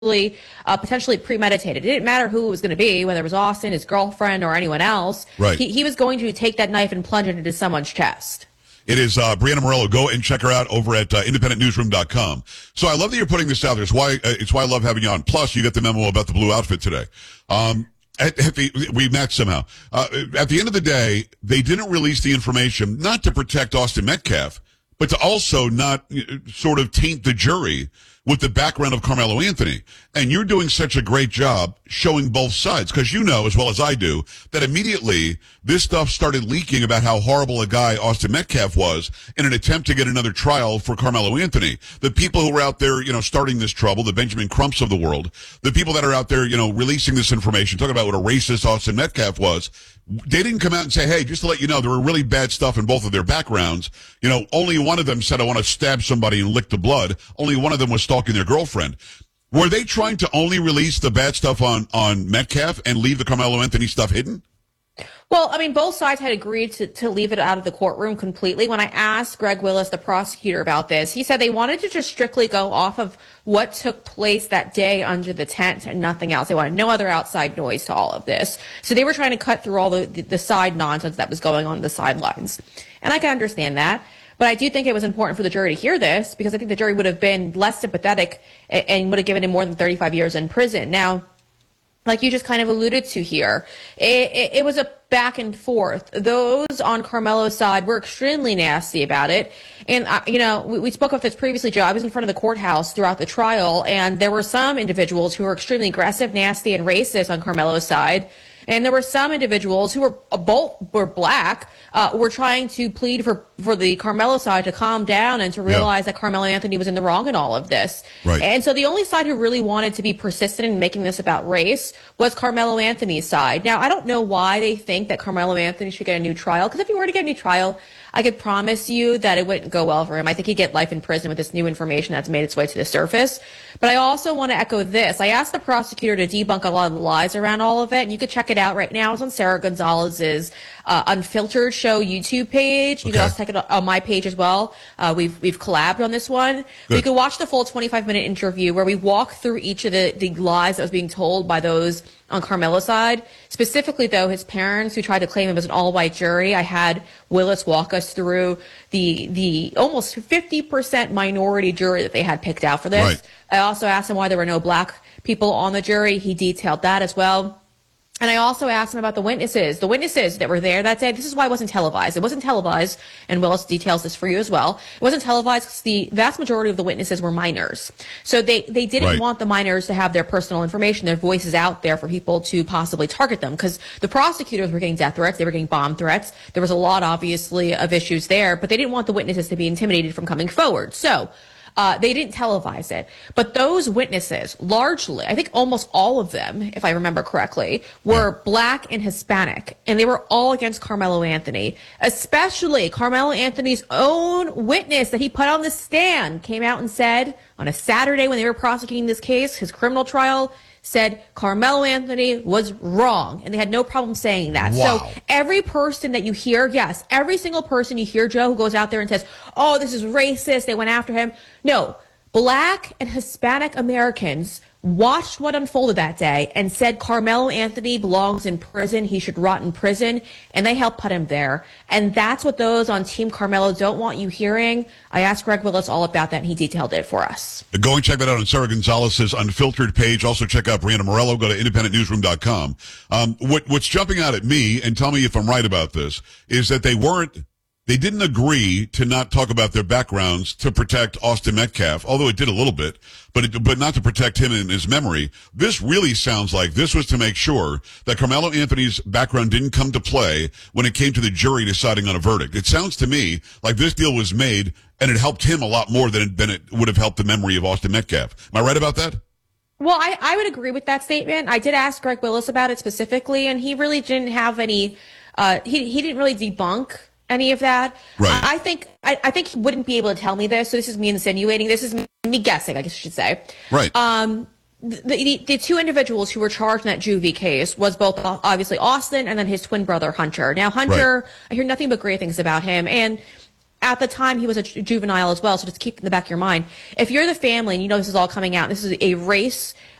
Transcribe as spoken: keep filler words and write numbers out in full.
Uh, potentially premeditated. It didn't matter who it was going to be, whether it was Austin, his girlfriend, or anyone else. Right. He, he was going to take that knife and plunge it into someone's chest. It is uh, Brianna Morello. Go and check her out over at uh, independent newsroom dot com. So I love that you're putting this out there. It's why, uh, it's why I love having you on. Plus, you get the memo about the blue outfit today. Um, at, at the, we matched somehow. Uh, at the end of the day, they didn't release the information, not to protect Austin Metcalf, but to also not uh, sort of taint the jury with the background of Carmelo Anthony. And you're doing such a great job showing both sides, because you know as well as I do that immediately this stuff started leaking about how horrible a guy Austin Metcalf was in an attempt to get another trial for Carmelo Anthony. The people who were out there, you know, starting this trouble, the Benjamin Crumps of the world, the people that are out there, you know, releasing this information, talking about what a racist Austin Metcalf was, they didn't come out and say, hey, just to let you know, there were really bad stuff in both of their backgrounds. You know, only one of them said, I want to stab somebody and lick the blood. Only one of them was stalking their girlfriend. Were they trying to only release the bad stuff on, on Metcalf and leave the Carmelo Anthony stuff hidden? Well, I mean, both sides had agreed to, to leave it out of the courtroom completely. When I asked Greg Willis, the prosecutor, about this, he said they wanted to just strictly go off of what took place that day under the tent and nothing else. They wanted no other outside noise to all of this. So they were trying to cut through all the, the, the side nonsense that was going on the sidelines. And I can understand that. But I do think it was important for the jury to hear this, because I think the jury would have been less sympathetic and, and would have given him more than thirty-five years in prison. Now, like you just kind of alluded to here, it, it, it was a back and forth. Those on Carmelo's side were extremely nasty about it. And, uh, you know, we, we spoke of this previously, Joe. I was in front of the courthouse throughout the trial, and there were some individuals who were extremely aggressive, nasty, and racist on Carmelo's side. And there were some individuals who were uh, both were black, uh, were trying to plead for, for the Carmelo side to calm down and to realize yeah. that Carmelo Anthony was in the wrong in all of this. Right. And so the only side who really wanted to be persistent in making this about race was Carmelo Anthony's side. Now, I don't know why they think that Carmelo Anthony should get a new trial, because if he were to get a new trial, I could promise you that it wouldn't go well for him. I think he'd get life in prison with this new information that's made its way to the surface. But I also want to echo this. I asked the prosecutor to debunk a lot of the lies around all of it, and you can check it out right now. It's on Sarah Gonzalez's uh, Unfiltered Show YouTube page. You okay. can also check it on my page as well. Uh, we've we've collabed on this one. Good. You can watch the full twenty-five minute interview where we walk through each of the, the lies that was being told by those on Carmelo's side. Specifically, though, his parents, who tried to claim him as an all-white jury. I had Willis walk us through the the almost fifty percent minority jury that they had picked out for this. Right. I also asked him why there were no black people on the jury. He detailed that as well. And I also asked him about the witnesses, the witnesses that were there that day. This is why it wasn't televised. It wasn't televised, and Willis details this for you as well. It wasn't televised because the vast majority of the witnesses were minors. So they, they didn't right. want the minors to have their personal information, their voices out there for people to possibly target them, because the prosecutors were getting death threats. They were getting bomb threats. There was a lot, obviously, of issues there, but they didn't want the witnesses to be intimidated from coming forward. So Uh, they didn't televise it. But those witnesses, largely, I think almost all of them, if I remember correctly, were black and Hispanic. And they were all against Carmelo Anthony. Especially Carmelo Anthony's own witness that he put on the stand came out and said on a Saturday when they were prosecuting this case, his criminal trial, said Carmelo Anthony was wrong, and they had no problem saying that. Wow. So every person that you hear, yes, every single person you hear, Joe, who goes out there and says, oh, this is racist, they went after him. No, black and Hispanic Americans watched what unfolded that day and said Carmelo Anthony belongs in prison. He should rot in prison. And they helped put him there. And that's what those on Team Carmelo don't want you hearing. I asked Greg Willis all about that, and he detailed it for us. Go and check that out on Sarah Gonzalez's Unfiltered page. Also check out Brianna Morello. Go to independent newsroom dot com. Um, what, what's jumping out at me, and tell me if I'm right about this, is that they weren't They didn't agree to not talk about their backgrounds to protect Austin Metcalf, although it did a little bit, but it, but not to protect him in his memory. This really sounds like this was to make sure that Carmelo Anthony's background didn't come to play when it came to the jury deciding on a verdict. It sounds to me like this deal was made, and it helped him a lot more than it, than it would have helped the memory of Austin Metcalf. Am I right about that? Well, I, I would agree with that statement. I did ask Greg Willis about it specifically, and he really didn't have any, uh, he, he didn't really debunk any of that. Right. I think I, I think he wouldn't be able to tell me this. So this is me insinuating. This is me guessing, I guess I should say. Right. Um, the, the, the two individuals who were charged in that juvie case was both obviously Austin and then his twin brother Hunter. Now Hunter, right. I hear nothing but great things about him, and at the time he was a ju- juvenile as well, so just keep in the back of your mind. If you're the family and you know this is all coming out, this is a race